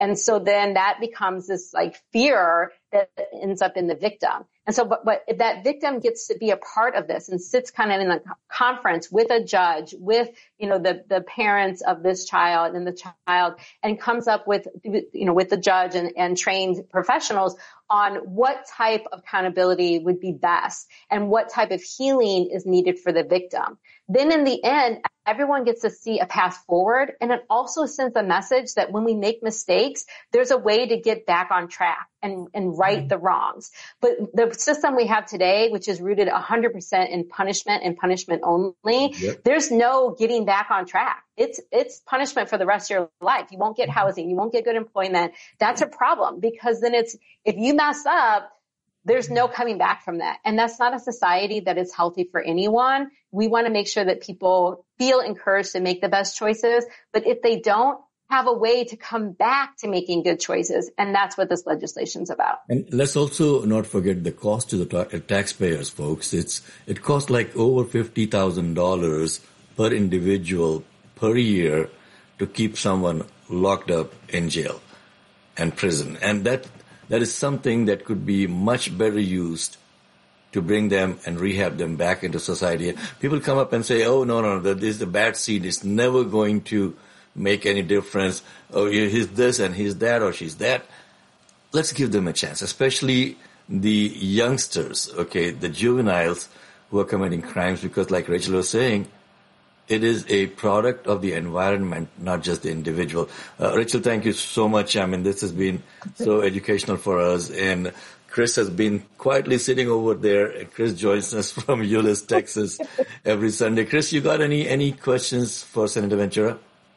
And so then that becomes this like fear that ends up in the victim. And so, but that victim gets to be a part of this and sits kind of in a conference with a judge, with, the parents of this child and the child, and comes up with, with the judge and trained professionals on what type of accountability would be best and what type of healing is needed for the victim. Then in the end, everyone gets to see a path forward. And it also sends a message that when we make mistakes, there's a way to get back on track and right the wrongs. But the system we have today, which is rooted 100% in punishment and punishment only, there's no getting back on track. It's punishment for the rest of your life. You won't get housing. You won't get good employment. That's a problem, because then if you mess up, there's no coming back from that. And that's not a society that is healthy for anyone. We want to make sure that people feel encouraged to make the best choices. But if they don't, have a way to come back to making good choices. And that's what this legislation is about. And let's also not forget the cost to the taxpayers, folks. It costs like over $50,000 per individual per year to keep someone locked up in jail and prison. And that is something that could be much better used to bring them and rehab them back into society. People come up and say, oh, no, this is a bad seed. It's never going to make any difference. Oh, he's this and he's that or she's that. Let's give them a chance, especially the youngsters, the juveniles who are committing crimes, because like Rachel was saying, it is a product of the environment, not just the individual. Rachel, thank you so much. I mean, this has been so educational for us. And Chris has been quietly sitting over there. Chris joins us from Euless, Texas every Sunday. Chris, you got any questions for Senator Ventura?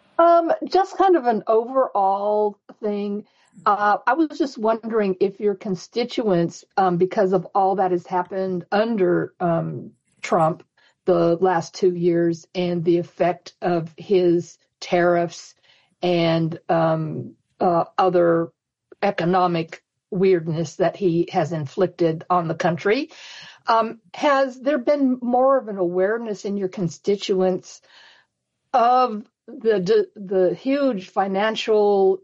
Just kind of an overall thing. I was just wondering if your constituents, because of all that has happened under Trump the last 2 years and the effect of his tariffs and other economic weirdness that he has inflicted on the country, has there been more of an awareness in your constituents of the huge financial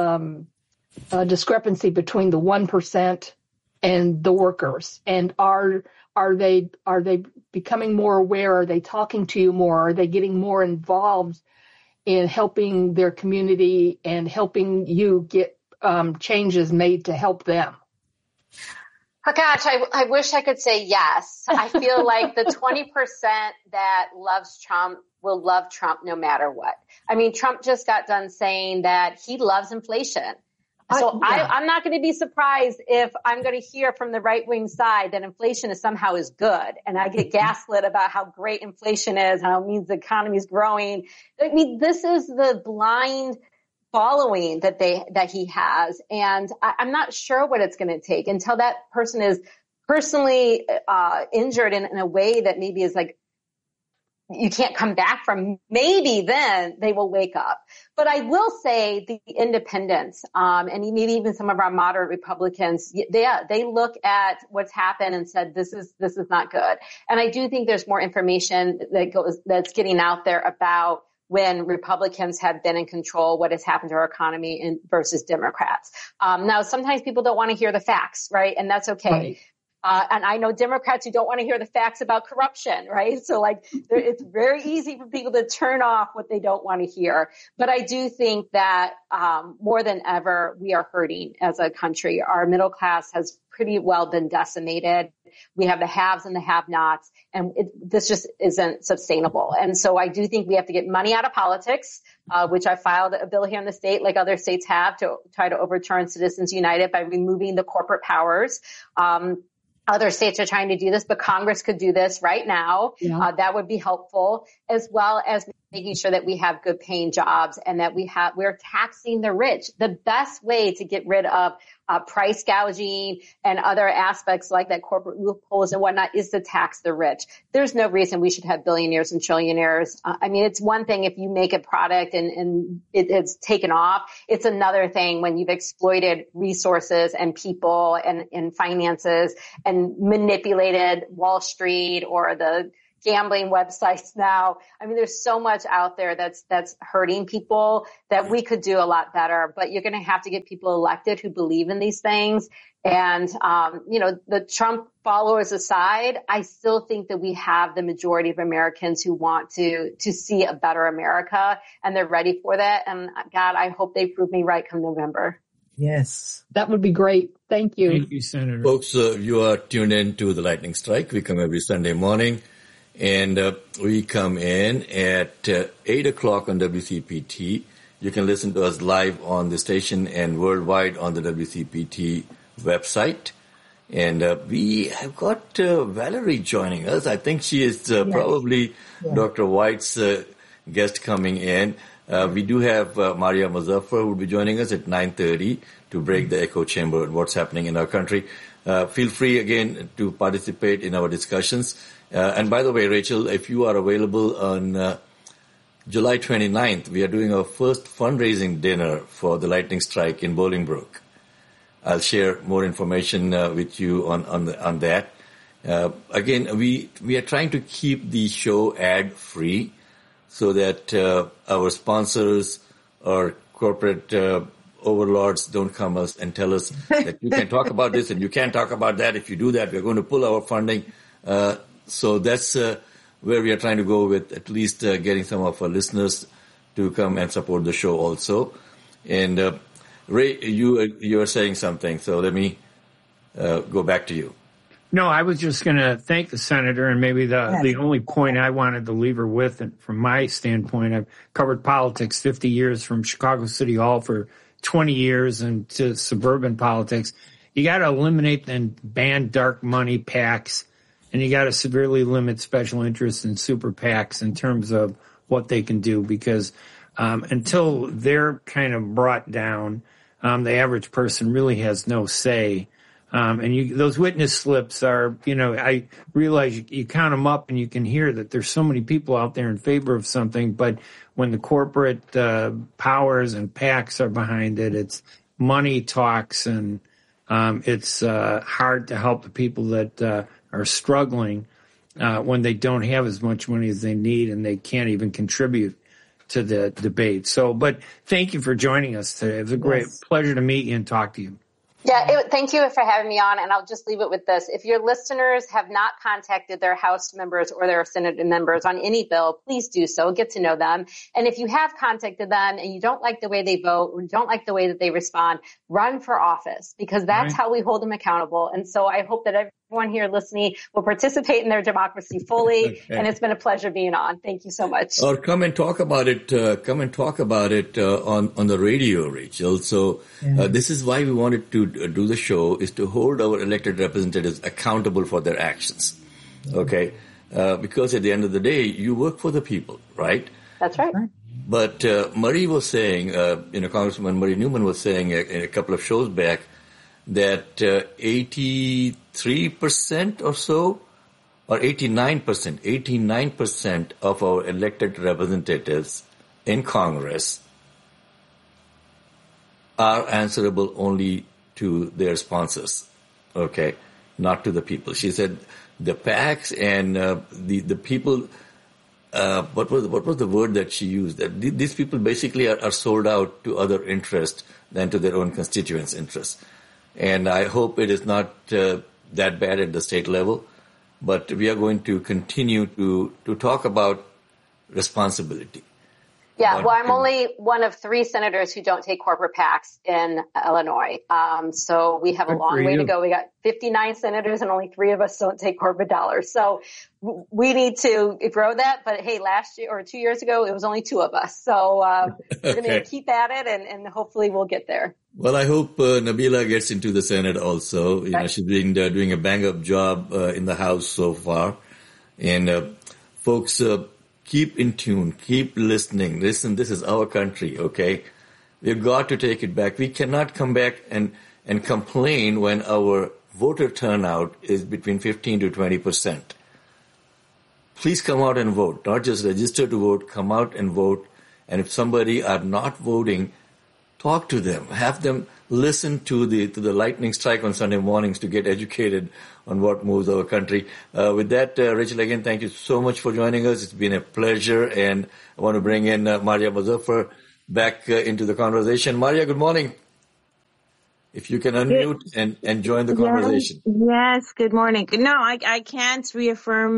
discrepancy between the 1% and the workers? And are they becoming more aware? Are they talking to you more? Are they getting more involved in helping their community and helping you get changes made to help them? Oh, gosh, I wish I could say yes. I feel like the 20% that loves Trump will love Trump no matter what. I mean, Trump just got done saying that he loves inflation. So I'm not going to be surprised if I'm going to hear from the right-wing side that inflation is somehow good. And I get gaslit about how great inflation is, how it means the economy is growing. I mean, this is the blind following that he has. And I'm not sure what it's going to take until that person is personally injured in a way that maybe is like, you can't come back from. Maybe then they will wake up. But I will say the independents, and maybe even some of our moderate Republicans, they look at what's happened and said, this is not good. And I do think there's more information that's getting out there about when Republicans have been in control, what has happened to our economy versus Democrats. Now, sometimes people don't want to hear the facts, right? And that's okay. Right. And I know Democrats who don't want to hear the facts about corruption, right? So it's very easy for people to turn off what they don't want to hear. But I do think that more than ever, we are hurting as a country. Our middle class has pretty well been decimated. We have the haves and the have-nots, and this just isn't sustainable. And so I do think we have to get money out of politics, which I filed a bill here in the state, like other states have, to try to overturn Citizens United by removing the corporate powers. Other states are trying to do this, but Congress could do this right now. Yeah. That would be helpful, as well as making sure that we have good paying jobs and that we're taxing the rich. The best way to get rid of price gouging and other aspects like that, corporate loopholes and whatnot, is to tax the rich. There's no reason we should have billionaires and trillionaires. I mean, it's one thing if you make a product and it's taken off. It's another thing when you've exploited resources and people and finances and manipulated Wall Street or the gambling websites now. I mean, there's so much out there that's hurting people that we could do a lot better, but you're going to have to get people elected who believe in these things. And, the Trump followers aside, I still think that we have the majority of Americans who want to see a better America, and they're ready for that. And God, I hope they prove me right come November. Yes. That would be great. Thank you. Thank you, Senator. Folks, you are tuned in to the Lightning Strike. We come every Sunday morning, and we come in at 8 o'clock on WCPT. You can listen to us live on the station and worldwide on the WCPT website. And we have got Valerie joining us. I think she is probably Dr. White's guest coming in. We do have Maria Muzaffar who will be joining us at 9:30 to break the echo chamber and what's happening in our country. Feel free again to participate in our discussions. And by the way, Rachel, if you are available on July 29th, we are doing our first fundraising dinner for the Lightning Strike in Bolingbrook. I'll share more information with you on that. Again, we are trying to keep the show ad-free so that our sponsors or corporate overlords don't come us and tell us that you can talk about this and you can't talk about that. If you do that, we're going to pull our funding. So that's where we are trying to go with at least getting some of our listeners to come and support the show also. And Ray, you are saying something, so let me go back to you. No, I was just going to thank the senator, and maybe the only point I wanted to leave her with, and from my standpoint, I've covered politics 50 years from Chicago City Hall for 20 years and to suburban politics. You got to eliminate and ban dark money PACs, and you got to severely limit special interests and super PACs in terms of what they can do, because until they're kind of brought down, the average person really has no say. And those witness slips are, I realize you count them up and you can hear that there's so many people out there in favor of something, but when the corporate powers and PACs are behind it, it's money talks, and it's hard to help the people that are struggling when they don't have as much money as they need and they can't even contribute to the debate. So, but thank you for joining us today. It was a great pleasure to meet you and talk to you. Yeah, thank you for having me on, and I'll just leave it with this. If your listeners have not contacted their House members or their Senate members on any bill, please do so. Get to know them. And if you have contacted them and you don't like the way they vote or don't like the way that they respond, run for office, because that's how we hold them accountable. And so I hope that everyone here listening will participate in their democracy fully. Okay. And it's been a pleasure being on. Thank you so much. Or come and talk about it. On the radio, Rachel. So this is why we wanted to do the show, is to hold our elected representatives accountable for their actions. Okay, because at the end of the day, you work for the people, right? That's right. But Marie was saying, Congresswoman Marie Newman was saying a couple of shows back that 83% or so, or 89% of our elected representatives in Congress are answerable only to their sponsors, okay, not to the people. She said the PACs and the people. What was the word that she used? That these people basically are sold out to other interests than to their own constituents' interests. And I hope it is not that bad at the state level, but we are going to continue to talk about responsibility. Yeah, well, I'm only one of 3 senators who don't take corporate PACs in Illinois. So we have a long way to go. We got 59 senators and only 3 of us don't take corporate dollars. So we need to grow that. But hey, last year or 2 years ago, it was only 2 of us. So we're going to keep at it, and hopefully we'll get there. Well, I hope Nabila gets into the Senate also. She's been doing a bang-up job in the House so far. And folks, keep in tune, keep listening. Listen, this is our country, okay? We've got to take it back. We cannot come back and complain when our voter turnout is between 15 to 20%. Please come out and vote. Not just register to vote, come out and vote. And if somebody are not voting, talk to them, have them listen to the lightning strike on Sunday mornings to get educated on what moves our country. With that, Rachel, again, thank you so much for joining us. It's been a pleasure, and I want to bring in Maria Muzaffar back into the conversation. Maria, good morning. If you can unmute and join the conversation. Yes, good morning. No, I can't reaffirm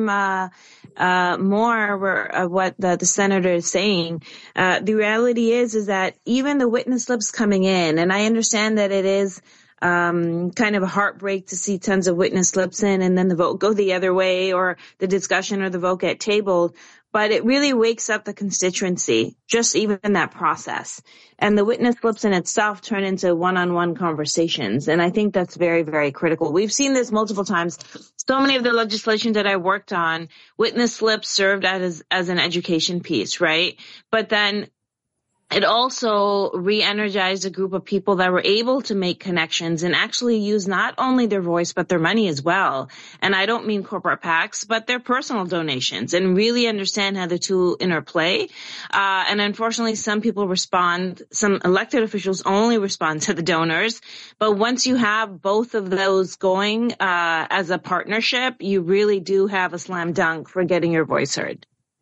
more what the senator is saying. The reality is that even the witness slips coming in, and I understand that it is kind of a heartbreak to see tons of witness slips in and then the vote go the other way, or the discussion or the vote get tabled. But it really wakes up the constituency, just even in that process. And the witness slips in itself turn into one-on-one conversations. And I think that's very, very critical. We've seen this multiple times. So many of the legislation that I worked on, witness slips served as an education piece, right? But then it also re-energized a group of people that were able to make connections and actually use not only their voice, but their money as well. And I don't mean corporate PACs, but their personal donations, and really understand how the two interplay. And unfortunately, some people some elected officials only respond to the donors. But once you have both of those going as a partnership, you really do have a slam dunk for getting your voice heard.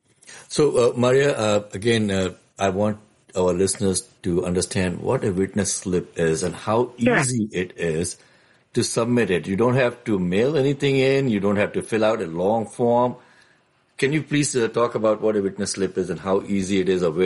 So, Maria, again, I want our listeners to understand what a witness slip is and how easy it is to submit it. You don't have to mail anything in. You don't have to fill out a long form. Can you please talk about what a witness slip is and how easy it is, or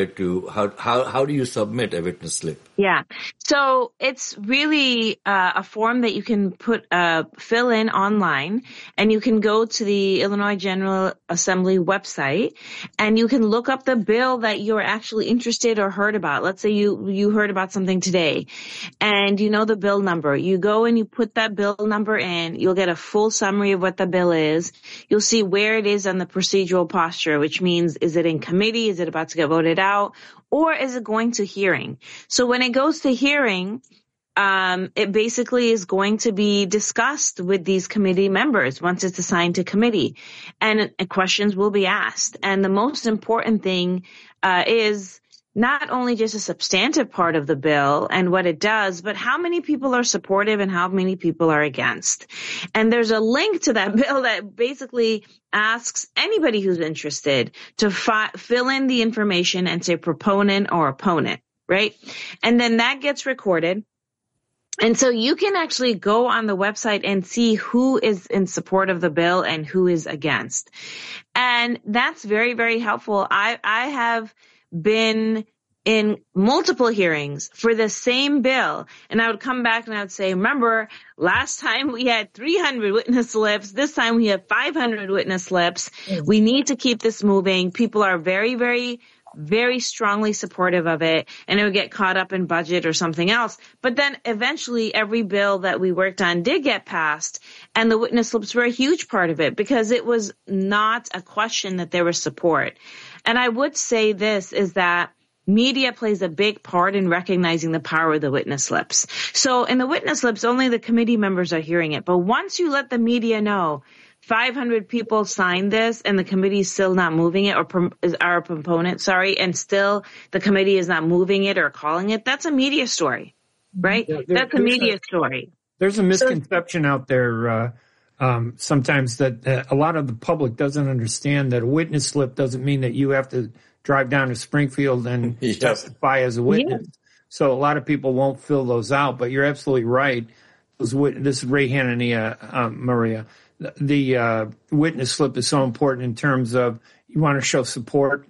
how do you submit a witness slip? Yeah. So it's really a form that you can fill in online, and you can go to the Illinois General Assembly website and you can look up the bill that you're actually interested or heard about. Let's say you heard about something today and you know the bill number. You go and you put that bill number in. You'll get a full summary of what the bill is. You'll see where it is on the procedural posture, which means, is it in committee? Is it about to get voted out? Or is it going to hearing? So when it goes to hearing, it basically is going to be discussed with these committee members once it's assigned to committee, and questions will be asked. And the most important thing is not only just a substantive part of the bill and what it does, but how many people are supportive and how many people are against. And there's a link to that bill that basically asks anybody who's interested to fill in the information and say proponent or opponent, right? And then that gets recorded. And so you can actually go on the website and see who is in support of the bill and who is against. And that's very, very helpful. I have been in multiple hearings for the same bill, and I would come back and I would say, remember, last time we had 300 witness slips. This time we have 500 witness slips. We need to keep this moving. People are very, very, very strongly supportive of it, and it would get caught up in budget or something else. But then eventually every bill that we worked on did get passed, and the witness slips were a huge part of it because it was not a question that there was support. And I would say this is that media plays a big part in recognizing the power of the witness slips. So in the witness slips, only the committee members are hearing it. But once you let the media know 500 people signed this and the committee is still not moving it, or our proponent, and still the committee is not moving it or calling it, that's a media story, right? That's a media story. There's a misconception out there sometimes that a lot of the public doesn't understand that a witness slip doesn't mean that you have to drive down to Springfield and testify as a witness. Yeah. So a lot of people won't fill those out, but you're absolutely right. This is Ray Hanania, Maria. The witness slip is so important in terms of you want to show support,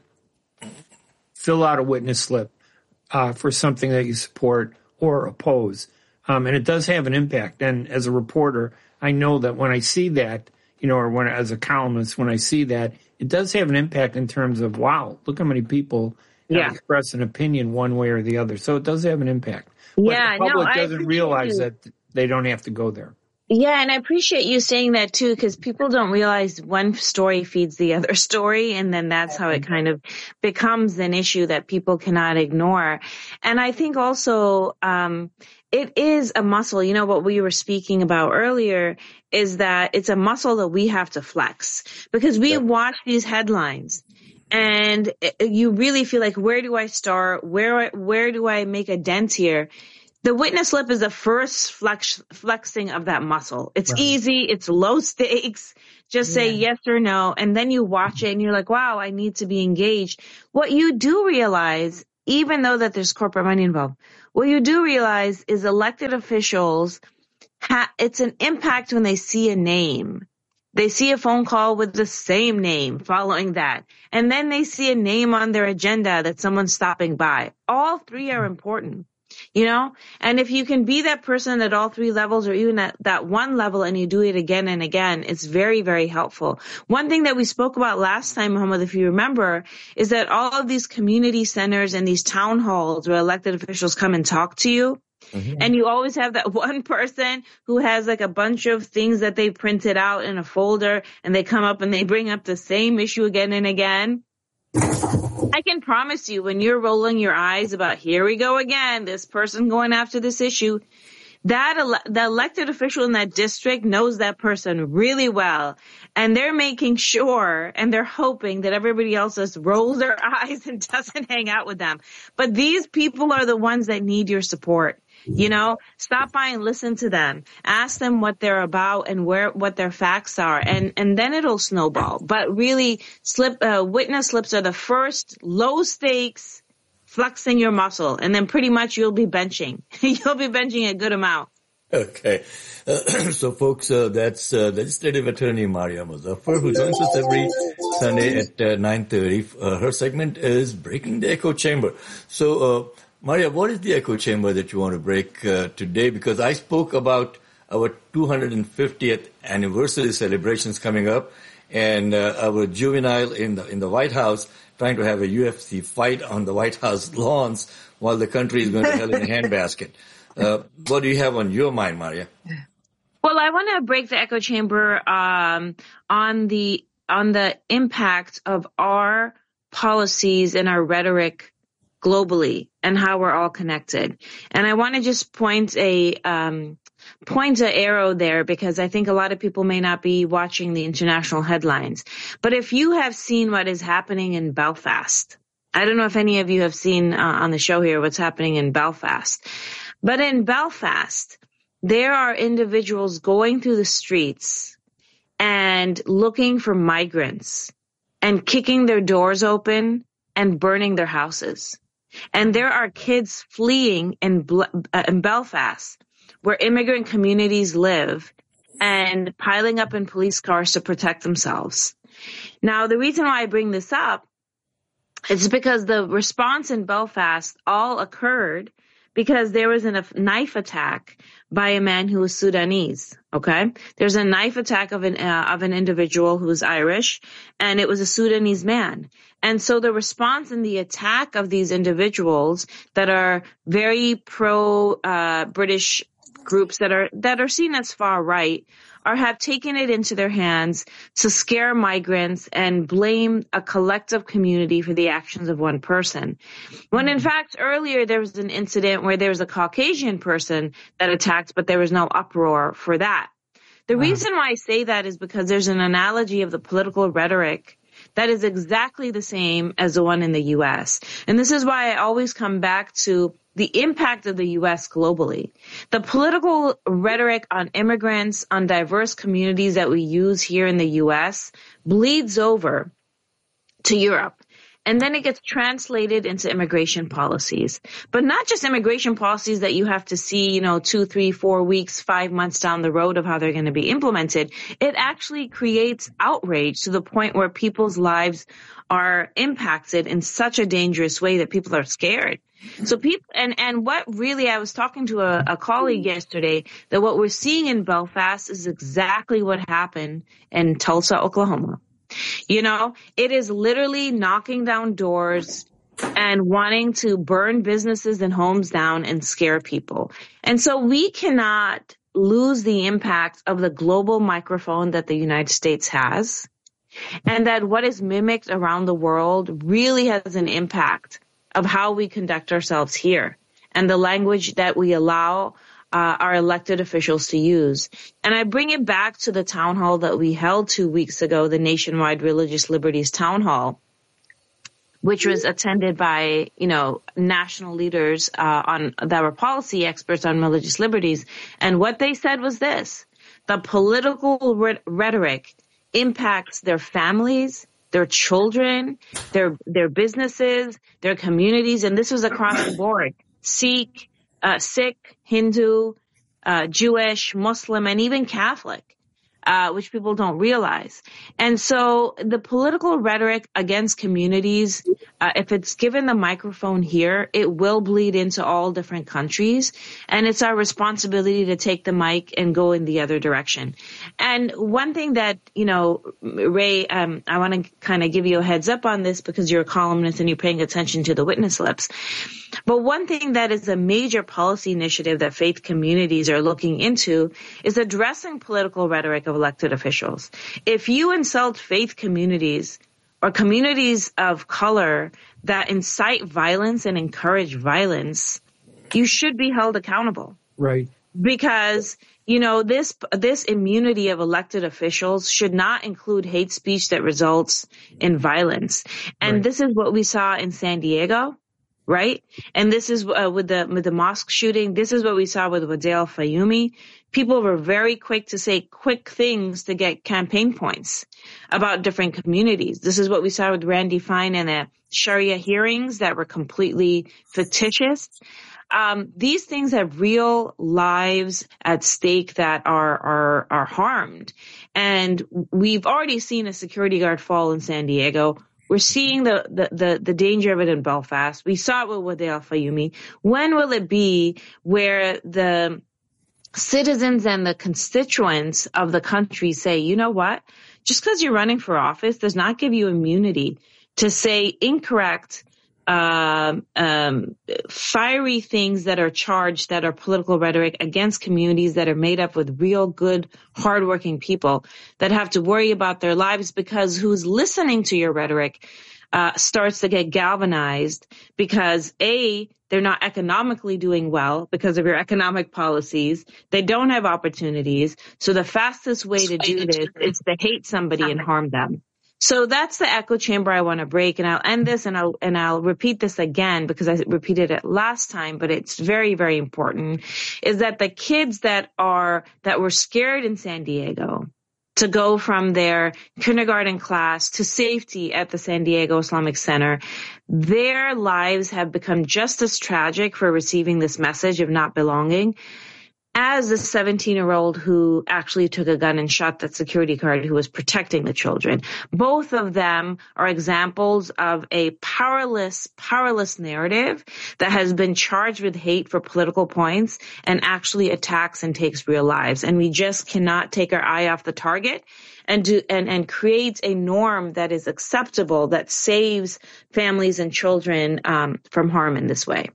fill out a witness slip for something that you support or oppose. And it does have an impact. And as a reporter, I know that when I see that, or as a columnist, when I see that, it does have an impact in terms of, wow, look how many people express an opinion one way or the other. So it does have an impact. But the public doesn't realize that they don't have to go there. Yeah, and I appreciate you saying that too, because people don't realize one story feeds the other story, and then that's how it kind of becomes an issue that people cannot ignore. And I think also it is a muscle. What we were speaking about earlier is that it's a muscle that we have to flex, because we watch these headlines And you really feel like, where do I start? Where do I make a dent here? The witness slip is the first flexing of that muscle. It's easy. It's low stakes. Just say yes or no. And then you watch it and you're like, wow, I need to be engaged. What you do realize, even though that there's corporate money involved, what you do realize is elected officials, it's an impact when they see a name. They see a phone call with the same name following that. And then they see a name on their agenda that someone's stopping by. All three are important, you know? And if you can be that person at all three levels, or even at that one level, and you do it again and again, it's very, very helpful. One thing that we spoke about last time, Muhammad, if you remember, is that all of these community centers and these town halls where elected officials come and talk to you, and you always have that one person who has like a bunch of things that they printed out in a folder, and they come up and they bring up the same issue again and again. I can promise you, when you're rolling your eyes about, here we go again, this person going after this issue, that the elected official in that district knows that person really well. And they're making sure, and they're hoping that everybody else just rolls their eyes and doesn't hang out with them. But these people are the ones that need your support. You know, stop by and listen to them. Ask them what they're about and what their facts are, and then it'll snowball. But really, witness slips are the first low stakes, flexing your muscle, and then pretty much you'll be benching. You'll be benching a good amount. Okay. So folks, that's Legislative Attorney Maria Muzaffar, who joins us every Sunday at 9:30. Her segment is Breaking the Echo Chamber. So, Maria, what is the echo chamber that you want to break today? Because I spoke about our 250th anniversary celebrations coming up, and our juvenile in the White House trying to have a UFC fight on the White House lawns while the country is going to hell in a handbasket. What do you have on your mind, Maria? Well, I want to break the echo chamber on the impact of our policies and our rhetoric globally and how we're all connected. And I want to just point an arrow there, because I think a lot of people may not be watching the international headlines. But if you have seen what is happening in Belfast, I don't know if any of you have seen on the show here what's happening in Belfast. But in Belfast, there are individuals going through the streets and looking for migrants and kicking their doors open and burning their houses. And there are kids fleeing in Belfast, where immigrant communities live, and piling up in police cars to protect themselves. Now, the reason why I bring this up is because the response in Belfast all occurred because there was a knife attack by a man who was Sudanese. Okay, there's a knife attack of an individual who was Irish, and it was a Sudanese man. And so the response and the attack of these individuals that are very pro-British groups that are seen as far right have taken it into their hands to scare migrants and blame a collective community for the actions of one person. When in fact earlier there was an incident where there was a Caucasian person that attacked, but there was no uproar for that. The reason why I say that is because there's an analogy of the political rhetoric that is exactly the same as the one in the U.S. And this is why I always come back to the impact of the U.S. globally. The political rhetoric on immigrants, on diverse communities that we use here in the U.S. bleeds over to Europe. And then it gets translated into immigration policies. But not just immigration policies that you have to see, 2, 3, 4 weeks, 5 months down the road of how they're going to be implemented. It actually creates outrage to the point where people's lives are impacted in such a dangerous way that people are scared. So people, and what really, I was talking to a colleague yesterday, that what we're seeing in Belfast is exactly what happened in Tulsa, Oklahoma. It is literally knocking down doors and wanting to burn businesses and homes down and scare people. And so we cannot lose the impact of the global microphone that the United States has, and that what is mimicked around the world really has an impact of how we conduct ourselves here and the language that we allow our elected officials to use. And I bring it back to the town hall that we held 2 weeks ago, the Nationwide Religious Liberties Town Hall, which was attended by, national leaders that were policy experts on religious liberties. And what they said was this: the political rhetoric impacts their families, their children, their businesses, their communities, and this was across the board: Sikh, Hindu, Jewish, Muslim, and even Catholic. Which people don't realize. And so the political rhetoric against communities, if it's given the microphone here, it will bleed into all different countries. And it's our responsibility to take the mic and go in the other direction. And one thing that, Ray, I want to kind of give you a heads up on this because you're a columnist and you're paying attention to the witness slips. But one thing that is a major policy initiative that faith communities are looking into is addressing political rhetoric of elected officials. If you insult faith communities or communities of color that incite violence and encourage violence, you should be held accountable. Right. Because, this immunity of elected officials should not include hate speech that results in violence. And Right. This is what we saw in San Diego. Right? And this is with the mosque shooting. This is what we saw with Wadea Al-Fayumi. People were very quick to say quick things to get campaign points about different communities. This is what we saw with Randy Fine and the Sharia hearings that were completely fictitious. These things have real lives at stake that are harmed. And we've already seen a security guard fall in San Diego. We're seeing the danger of it in Belfast. We saw it with Wadea Al-Fayumi. When will it be where the citizens and the constituents of the country say, you know what? Just because you're running for office does not give you immunity to say incorrect, fiery things that are charged, that are political rhetoric against communities that are made up with real good, hardworking people that have to worry about their lives because who's listening to your rhetoric starts to get galvanized because they're not economically doing well because of your economic policies. They don't have opportunities. So the fastest way to do this is to hate somebody and harm them. So that's the echo chamber I want to break, and I'll end this and I'll repeat this again because I repeated it last time, but it's very, very important, is that the kids that were scared in San Diego to go from their kindergarten class to safety at the San Diego Islamic Center, their lives have become just as tragic for receiving this message of not belonging as the 17-year-old who actually took a gun and shot that security guard who was protecting the children. Both of them are examples of a powerless narrative that has been charged with hate for political points and actually attacks and takes real lives. And we just cannot take our eye off the target and create a norm that is acceptable, that saves families and children from harm in this way.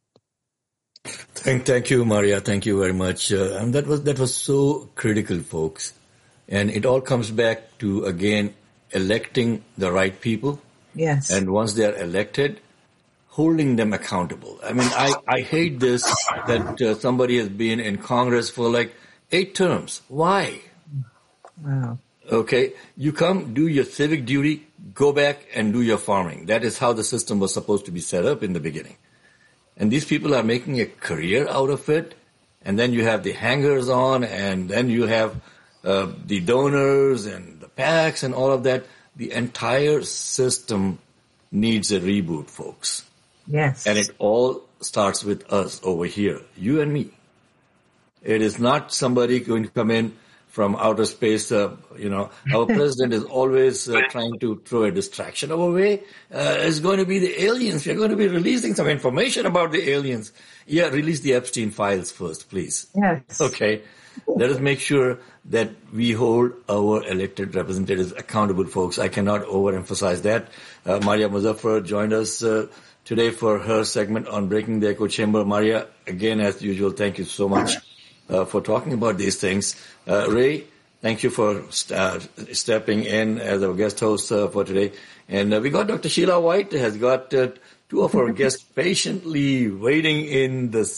Thank you, Maria. Thank you very much. And that was so critical, folks. And it all comes back to, again, electing the right people. Yes. And once they are elected, holding them accountable. I mean, I hate this that somebody has been in Congress for like 8 terms. Why? Wow. Okay. You come, do your civic duty, go back and do your farming. That is how the system was supposed to be set up in the beginning. And these people are making a career out of it. And then you have the hangers on, and then you have the donors and the PACs and all of that. The entire system needs a reboot, folks. Yes. And it all starts with us over here, you and me. It is not somebody going to come in from outer space. Our president is always trying to throw a distraction our way. It's going to be the aliens. We're going to be releasing some information about the aliens. Yeah, release the Epstein files first, please. Yes. Okay. Let us make sure that we hold our elected representatives accountable, folks. I cannot overemphasize that. Maria Muzaffar joined us today for her segment on Breaking the Echo Chamber. Maria, again, as usual, thank you so much for talking about these things. Ray, thank you for stepping in as our guest host for today. And we got Dr. Sheila White has got 2 of our guests patiently waiting in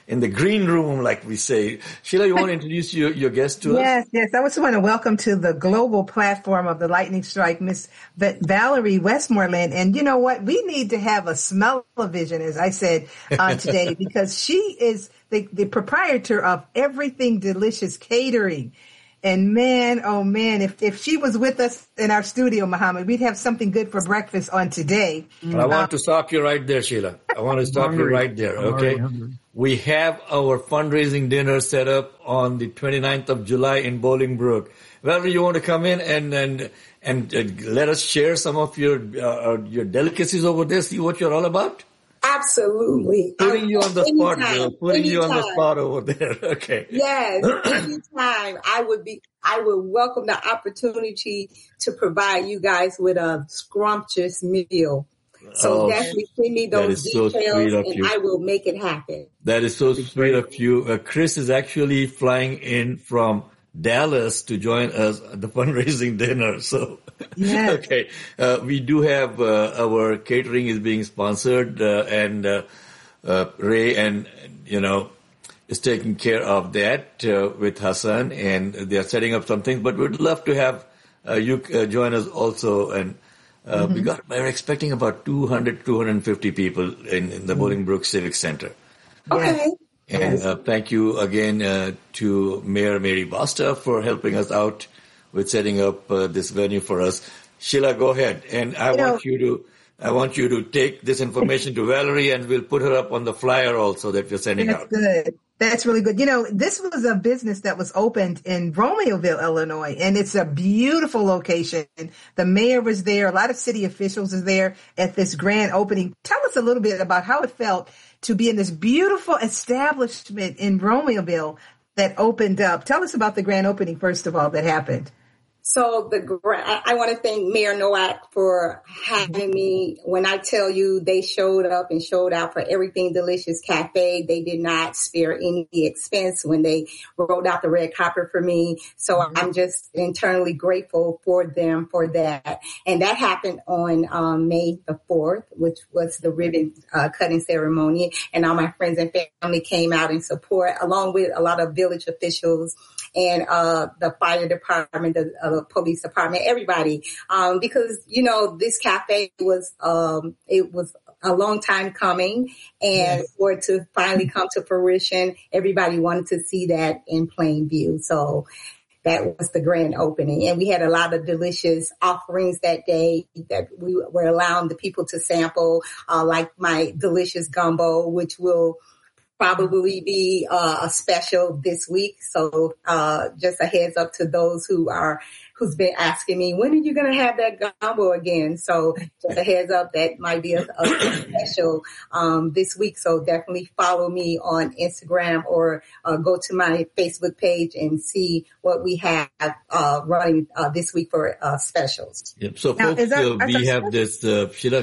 in the green room, like we say. Sheila, you want to introduce your guest to us? Yes. I just want to welcome to the global platform of the Lightning Strike, Miss Valerie Westmoreland. And you know what? We need to have a smell-o-vision, as I said today, because she is the proprietor of Everything Delicious Catering. And man, oh man, if she was with us in our studio, Muhammad, we'd have something good for breakfast on today. But I want to stop you right there, Sheila. I want to stop you right there, okay? We have our fundraising dinner set up on the 29th of July in Bolingbrook. Valerie, you want to come in and let us share some of your delicacies over there, see what you're all about? Absolutely. Putting you on the spot, Bill. Putting you on the spot over there. Okay. Yes. Anytime I would welcome the opportunity to provide you guys with a scrumptious meal. So definitely send me those details and I will make it happen. That is so sweet of you. Chris is actually flying in from Dallas to join us at the fundraising dinner. So, yes. Okay. We do have, our catering is being sponsored, and Ray is taking care of that, with Hassan, and they are setting up some things, but we'd love to have, you join us also. And, we're expecting about 250 people in the Bolingbrook Civic Center. Okay. And thank you again to Mayor Mary Basta for helping us out with setting up this venue for us. Sheila, go ahead. And I want you to take this information to Valerie, and we'll put her up on the flyer also that we're sending out. That's good. That's really good. This was a business that was opened in Romeoville, Illinois, and it's a beautiful location. The mayor was there. A lot of city officials are there at this grand opening. Tell us a little bit about how it felt to be in this beautiful establishment in Romeoville that opened up. Tell us about the grand opening, first of all, that happened. So I want to thank Mayor Nowak for having me. When I tell you they showed up and showed out for Everything Delicious Cafe, they did not spare any expense when they rolled out the red carpet for me. So I'm just internally grateful for them for that. And that happened on May the 4th, which was the ribbon cutting ceremony. And all my friends and family came out in support, along with a lot of village officials and the fire department, the police department, everybody, because this cafe was it was a long time coming, and for it to finally come to fruition, everybody wanted to see that in plain view. So that was the grand opening, and we had a lot of delicious offerings that day that we were allowing the people to sample, like my delicious gumbo, which will probably be a special this week. So just a heads up to those who's been asking me, when are you going to have that gumbo again? So just a heads up, that might be a special this week. So definitely follow me on Instagram or go to my Facebook page and see what we have running this week for specials. Yep. So now, folks, we have this, Sheila,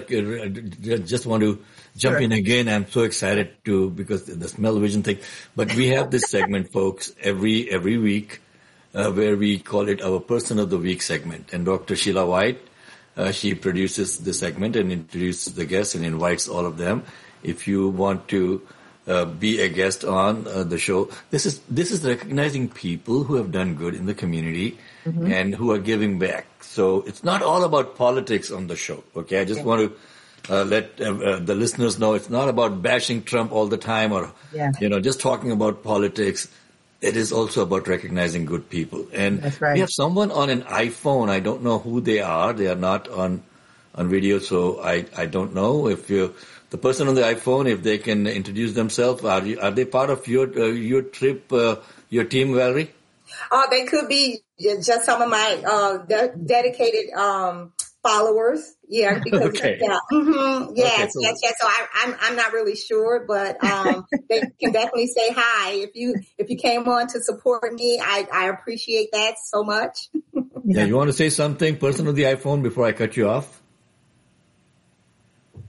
just want to jump in again. I'm so excited because the smell-o-vision thing. But we have this segment, folks, every week, where we call it our Person of the Week segment. And Dr. Sheila White, she produces the segment and introduces the guests and invites all of them. If you want to be a guest on the show, this is recognizing people who have done good in the community and who are giving back. So it's not all about politics on the show. Okay, I just want to let the listeners know it's not about bashing Trump all the time or, just talking about politics. It is also about recognizing good people. And that's right. We have someone on an iPhone. I don't know who they are. They are not on video, so I don't know if the person on the iPhone, if they can introduce themselves. Are they part of your trip, your team, Valerie? They could be just some of my dedicated followers. Yeah, because okay. Yes. So I'm not really sure, but they can definitely say hi if you came on to support me. I appreciate that so much. Yeah, you want to say something, person of the iPhone, before I cut you off?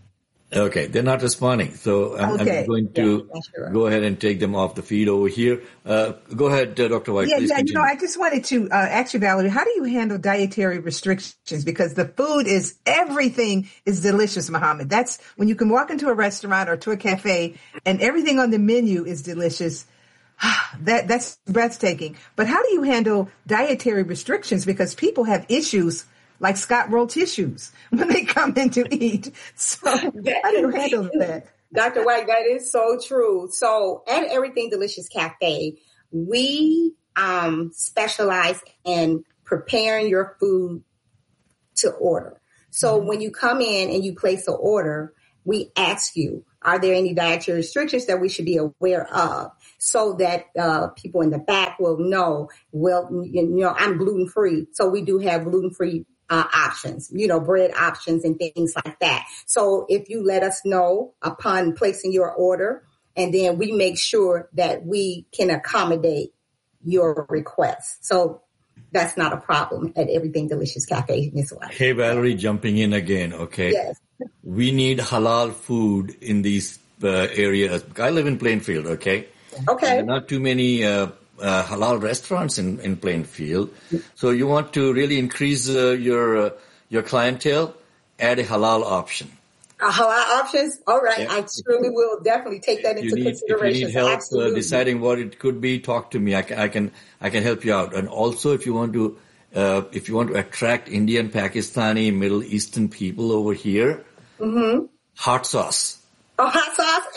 Okay, they're not responding, so I'm going to go ahead and take them off the feed over here. Go ahead, Dr. White. Please continue. I just wanted to ask you, Valerie, how do you handle dietary restrictions? Because the food everything is delicious, Muhammad. That's when you can walk into a restaurant or to a cafe and everything on the menu is delicious. That's breathtaking. But how do you handle dietary restrictions? Because people have issues like Scott roll tissues when they come in to eat. So how do you handle that? Dr. White, that is so true. So at Everything Delicious Cafe, we specialize in preparing your food to order. So when you come in and you place an order, we ask you, are there any dietary restrictions that we should be aware of, so that people in the back will know, I'm gluten-free. So we do have gluten-free options, bread options and things like that. So if you let us know upon placing your order, and then we make sure that we can accommodate your request. So that's not a problem at Everything Delicious Cafe, Ms. White. Hey, Valerie, jumping in again, okay? Yes. We need halal food in these areas. I live in Plainfield, okay? Okay. There are not too many halal restaurants in Plainfield. So you want to really increase your clientele, add a halal option. Halal options? All right. Yeah. I truly will definitely take that into consideration. If you need help deciding what it could be, talk to me. I can help you out. And also, if you want to attract Indian, Pakistani, Middle Eastern people over here, hot sauce. Oh, hot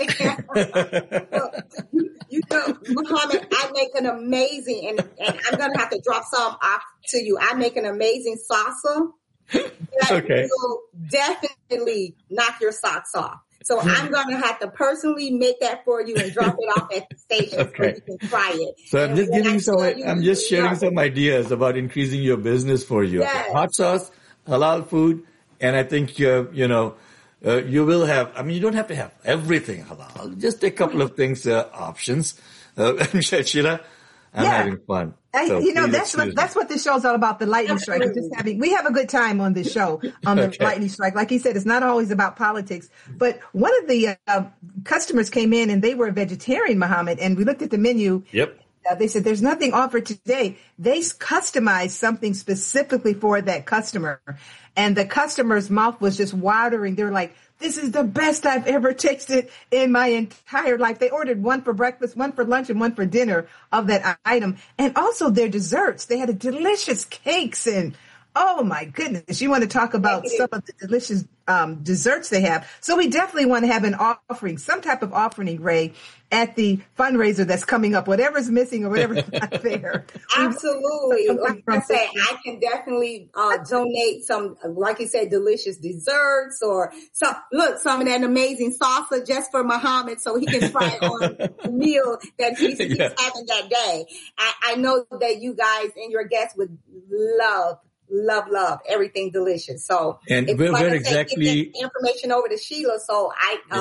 sauce? Muhammad, I make an amazing, and I'm going to have to drop some off to you. I make an amazing salsa that will definitely knock your socks off. So I'm going to have to personally make that for you and drop it off at the station so you can try it. So I'm just sharing some ideas about increasing your business for you. Yes. Hot sauce, halal food, and I think you will have, you don't have to have everything halal. Just a couple of things, options. Sheila, I'm having fun. That's what this show's all about, the lightning strike. We have a good time on this show, on the lightning strike. Like he said, it's not always about politics. But one of the customers came in and they were a vegetarian, Muhammad, and we looked at the menu. Yep. They said, there's nothing offered today. They customized something specifically for that customer. And the customer's mouth was just watering. They were like, this is the best I've ever tasted in my entire life. They ordered one for breakfast, one for lunch, and one for dinner of that item. And also their desserts. They had delicious cakes and, oh my goodness, you want to talk about some of the delicious desserts they have. So we definitely want to have an offering, some type of offering, Ray, at the fundraiser that's coming up, whatever's missing or whatever's not there. Absolutely. Like I say, I can definitely donate some, like you said, delicious desserts or some of that amazing salsa just for Muhammad so he can try it on the meal that he's having that day. I know that you guys and your guests would love Everything Delicious. So and where exactly get that information over to Sheila so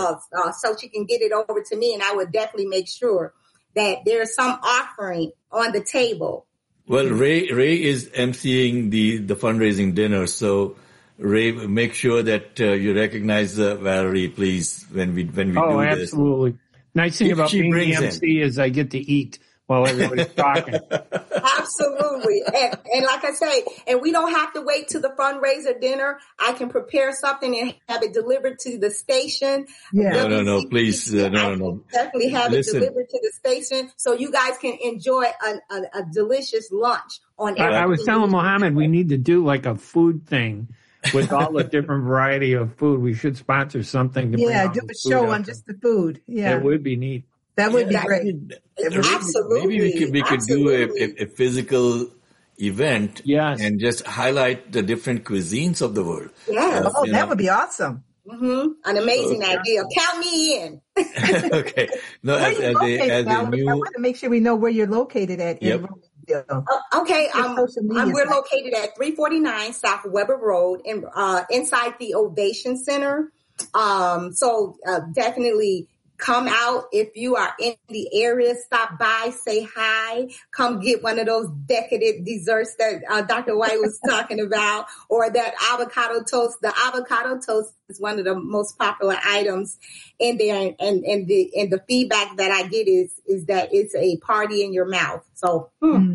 so she can get it over to me, and I would definitely make sure that there's some offering on the table. Well, Ray is emceeing the fundraising dinner, so Ray, make sure that you recognize Valerie, please, when we do this. Oh, absolutely. Nice thing about being the MC is I get to eat while everybody's talking. Absolutely. And like I say, and we don't have to wait to the fundraiser dinner. I can prepare something and have it delivered to the station. Yeah. No, please. No. Definitely have it delivered to the station so you guys can enjoy a delicious lunch on everything. I was telling Mohammed we need to do like a food thing with all the different variety of food. We should sponsor something. Do a show on just the food. Yeah. That would be neat. That would be great. Absolutely. Maybe we could do a physical event and just highlight the different cuisines of the world. Yes. That would be awesome. Mm-hmm. An amazing idea. Count me in. Okay. No, as a new, I want to make sure we know where you're located at. Yep. Okay. We're located at 349 South Weber Road inside the Ovation Center. So definitely come out. If you are in the area, stop by, say hi, come get one of those decadent desserts that Dr. White was talking about, or that avocado toast. The avocado toast is one of the most popular items in there. And the feedback that I get is that it's a party in your mouth. So,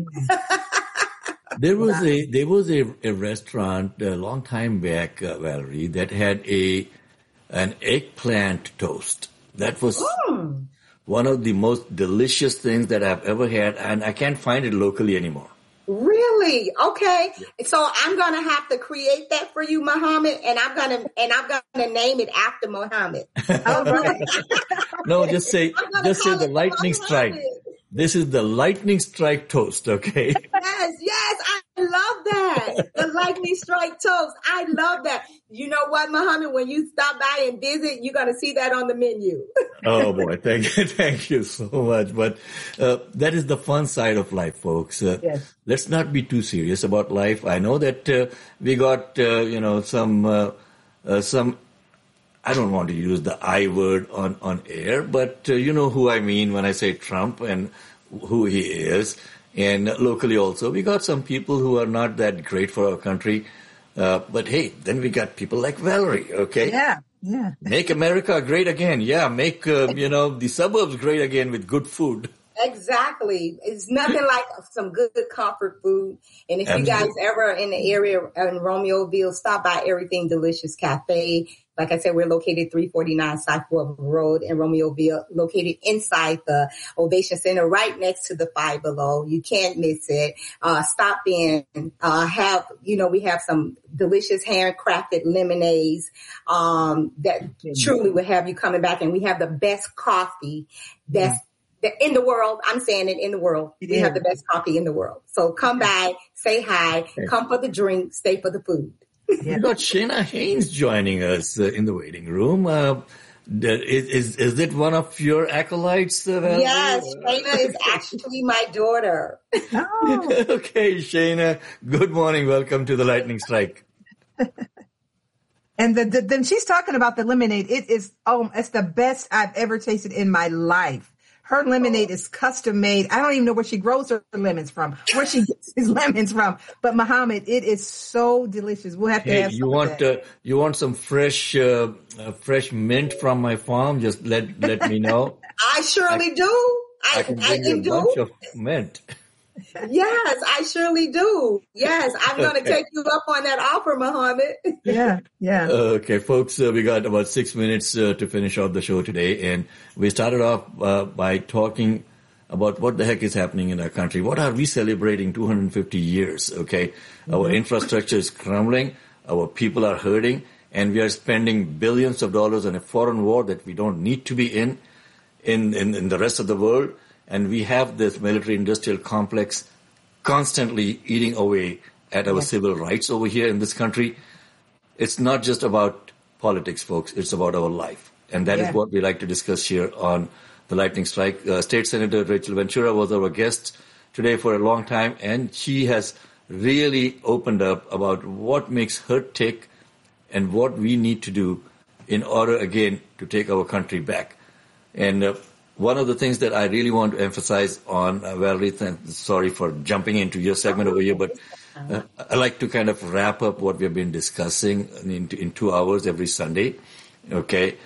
There was a restaurant a long time back, Valerie, that had an eggplant toast. That was one of the most delicious things that I've ever had, and I can't find it locally anymore. Really? Okay. So I'm gonna have to create that for you, Muhammad, and I'm gonna name it after Muhammad. All right. No, just say the lightning strike. Muhammad. This is the lightning strike toast, okay? Yes, I love that. The lightning strike toast. I love that. You know what, Muhammad? When you stop by and visit, you're going to see that on the menu. Oh boy, thank you so much. But that is the fun side of life, folks. Yes. Let's not be too serious about life. I know that we got some. I don't want to use the I word on air, but you know who I mean when I say Trump and who he is. And locally also, we got some people who are not that great for our country. But hey, then we got people like Valerie, okay? Yeah. Make America great again. Yeah, make, the suburbs great again with good food. Exactly. It's nothing like some good comfort food. And if you guys ever in the area in Romeoville, stop by Everything Delicious Cafe. Like I said, we're located 349 South Fort Road in Romeoville, located inside the Ovation Center, right next to the Five Below. You can't miss it. Stop in. We have some delicious handcrafted lemonades that truly will have you coming back. And we have the best coffee that's in the world. I'm saying it, in the world. We have the best coffee in the world. So come by, say hi, come for the drink, stay for the food. We got Shana Haynes joining us in the waiting room. Is it one of your acolytes? Yes, Shana is actually my daughter. Oh. Okay, Shana. Good morning. Welcome to the Lightning Strike. And then she's talking about the lemonade. It's the best I've ever tasted in my life. Her lemonade is custom made. I don't even know where she grows her lemons from, where she gets his lemons from. But Muhammad, it is so delicious. We'll have to have some. You want some fresh mint from my farm? Just let me know. I surely do. I can bring you a bunch of mint. Yes, I surely do. Yes, I'm going to take you up on that offer, Muhammad. Yeah. Okay, folks, we got about 6 minutes to finish off the show today. And we started off by talking about what the heck is happening in our country. What are we celebrating 250 years, okay? Our infrastructure is crumbling. Our people are hurting. And we are spending billions of dollars on a foreign war that we don't need to be in the rest of the world. And we have this military-industrial complex constantly eating away at our civil rights over here in this country. It's not just about politics, folks. It's about our life. And that is what we like to discuss here on the Lightning Strike. State Senator Rachel Ventura was our guest today for a long time, and she has really opened up about what makes her tick and what we need to do in order, again, to take our country back. And one of the things that I really want to emphasize on, Valerie, sorry for jumping into your segment over here, but I like to kind of wrap up what we've been discussing in 2 hours every Sunday. Okay.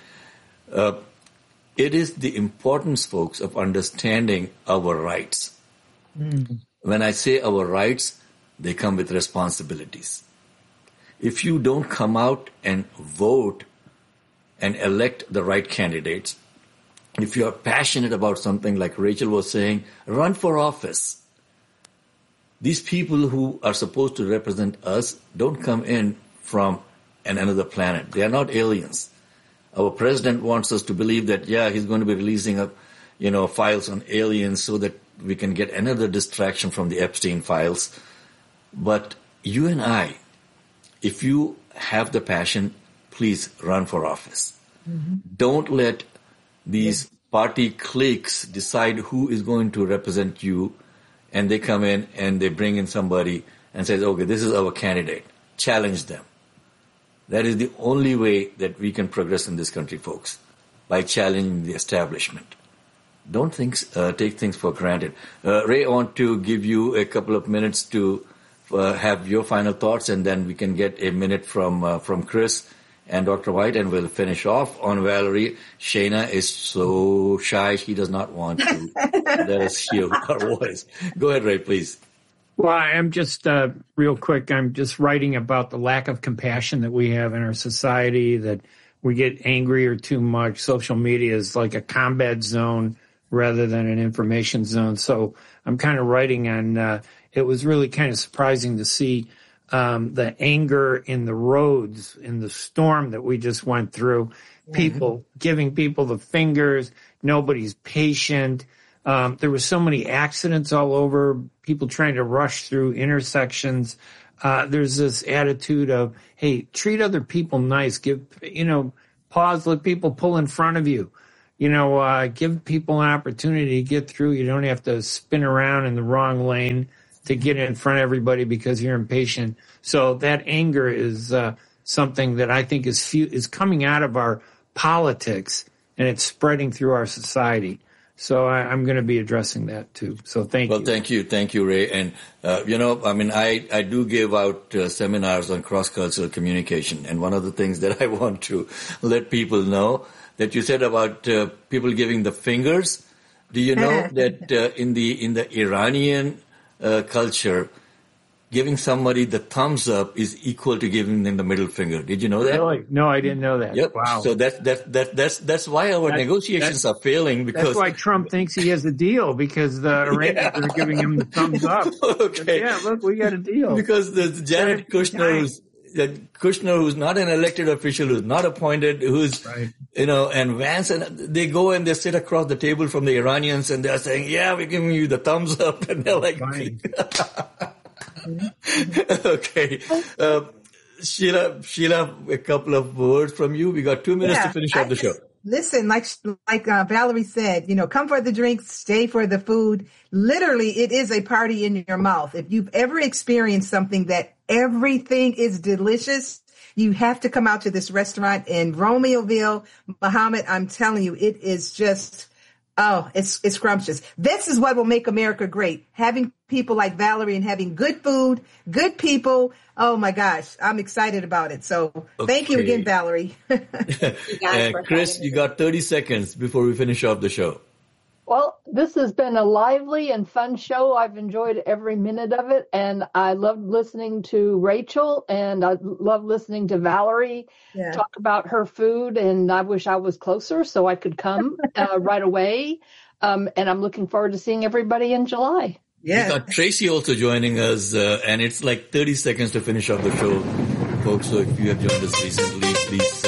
It is the importance, folks, of understanding our rights. When I say our rights, they come with responsibilities. If you don't come out and vote and elect the right candidates, if you are passionate about something, like Rachel was saying, run for office. These people who are supposed to represent us don't come in from another planet. They are not aliens. Our president wants us to believe that, he's going to be releasing files on aliens so that we can get another distraction from the Epstein files. But you and I, if you have the passion, please run for office. Don't let these party cliques decide who is going to represent you, and they come in and they bring in somebody and says, okay, this is our candidate. Challenge them. That is the only way that we can progress in this country, folks. by challenging the establishment. Don't take things for granted. Ray, I want to give you a couple of minutes to have your final thoughts, and then we can get a minute from Chris and Dr. White, and we'll finish off on Valerie. Shayna is so shy; she does not want to let us hear her voice. Go ahead, Ray, please. Well, I'm just real quick. I'm just writing about the lack of compassion that we have in our society. That we get angry or too much. Social media is like a combat zone rather than an information zone. So I'm kind of writing on, it was really kind of surprising to see the anger in the roads, in the storm that we just went through, people giving people the fingers, nobody's patient. There were so many accidents all over, people trying to rush through intersections. There's this attitude of, hey, treat other people nice, pause, let people pull in front of you. Give people an opportunity to get through. You don't have to spin around in the wrong lane to get in front of everybody because you're impatient. So that anger is something that I think is coming out of our politics, and it's spreading through our society. So I'm going to be addressing that too. So thank you. Well, thank you, Ray. And I do give out seminars on cross-cultural communication, and one of the things that I want to let people know that you said about people giving the fingers. Do you know that in the Iranian culture, giving somebody the thumbs up is equal to giving them the middle finger? Did you know that? Really? No, I didn't know that. Yep. Wow. So that's why our negotiations are failing, because that's why Trump thinks he has a deal, because the Iranians are giving him the thumbs up. Okay. Yeah, look, we got a deal. Because the Jared Kushner, who's not an elected official, who's not appointed, and Vance, and they go and they sit across the table from the Iranians, and they're saying, yeah, we're giving you the thumbs up, and they're like, okay. Sheila, a couple of words from you. We got 2 minutes to finish up the show. Listen, like Valerie said, come for the drinks, stay for the food. Literally, it is a party in your mouth. If you've ever experienced something that everything is delicious, you have to come out to this restaurant in Romeoville, Muhammad. I'm telling you, it is just, it's scrumptious. This is what will make America great. Having people like Valerie and having good food, good people. Oh my gosh, I'm excited about it. So Thank you again, Valerie. Chris, you got 30 seconds before we finish off the show. Well, this has been a lively and fun show. I've enjoyed every minute of it, and I loved listening to Rachel, and I love listening to Valerie talk about her food, and I wish I was closer so I could come right away. And I'm looking forward to seeing everybody in July. Yeah. We got Tracy also joining us, and it's like 30 seconds to finish off the show, folks. So if you have joined us recently, please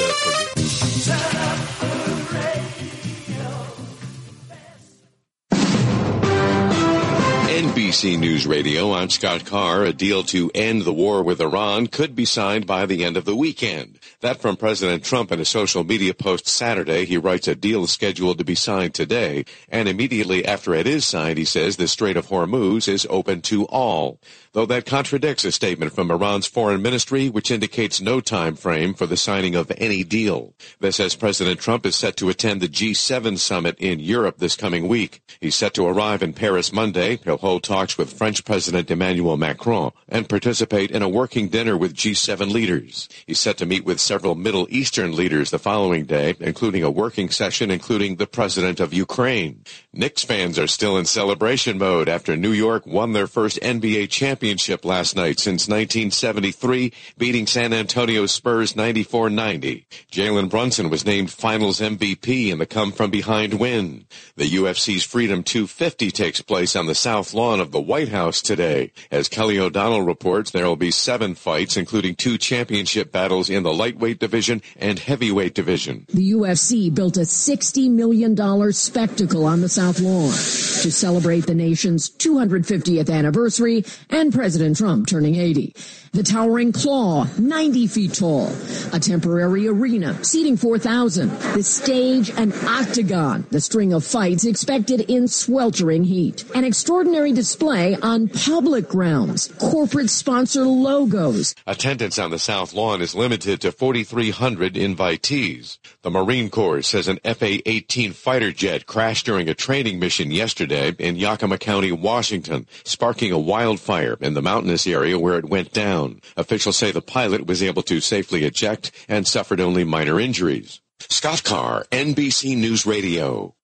NBC News Radio, I'm Scott Carr. A deal to end the war with Iran could be signed by the end of the weekend. That from President Trump in a social media post Saturday. He writes a deal is scheduled to be signed today, and immediately after it is signed, he says the Strait of Hormuz is open to all. Though that contradicts a statement from Iran's foreign ministry, which indicates no time frame for the signing of any deal. This as President Trump is set to attend the G7 summit in Europe this coming week. He's set to arrive in Paris Monday. He'll hold talks with French President Emmanuel Macron and participate in a working dinner with G7 leaders. He's set to meet with several Middle Eastern leaders the following day, including a working session including the president of Ukraine. Knicks fans are still in celebration mode after New York won their first NBA championship last night since 1973, beating San Antonio Spurs 94-90. Jalen Brunson was named Finals MVP in the come-from-behind win. The UFC's Freedom 250 takes place on the south lawn of the White House today. As Kelly O'Donnell reports, there will be 7 fights, including 2 championship battles in the lightweight division and heavyweight division. The UFC built a $60 million spectacle on the South Lawn to celebrate the nation's 250th anniversary and President Trump turning 80. The towering Claw, 90 feet tall. A temporary arena, seating 4,000. The stage, an octagon. The string of fights expected in sweltering heat. An extraordinary display display on public grounds, corporate sponsor logos. Attendance on the South Lawn is limited to 4,300 invitees. The Marine Corps says an FA-18 fighter jet crashed during a training mission yesterday in Yakima County, Washington, sparking a wildfire in the mountainous area where it went down. Officials say the pilot was able to safely eject and suffered only minor injuries. Scott Carr, NBC News Radio.